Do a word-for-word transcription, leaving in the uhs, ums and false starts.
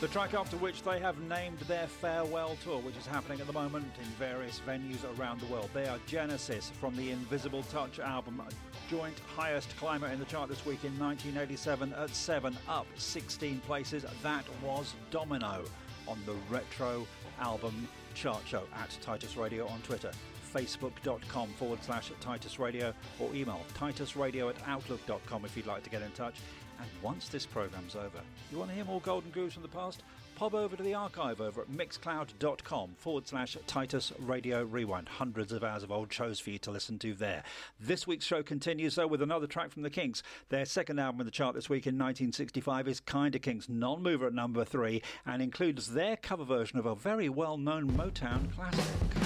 The track after which they have named their farewell tour, which is happening at the moment in various venues around the world. They are Genesis from the Invisible Touch album, joint highest climber in the chart this week in nineteen eighty-seven at seven, up sixteen places. That was Domino on the Retro Album Chart Show. At Titus Radio on Twitter, facebook.com forward slash Titus Radio, or email titusradio at outlook.com if you'd like to get in touch. And once this programme's over, you want to hear more Golden Grooves from the past? Pop over to the archive over at mixcloud.com forward slash Titus Radio Rewind. Hundreds of hours of old shows for you to listen to there. This week's show continues, though, with another track from the Kinks. Their second album in the chart this week in nineteen sixty-five is Kinda Kinks, non-mover at number three, and includes their cover version of a very well-known Motown classic.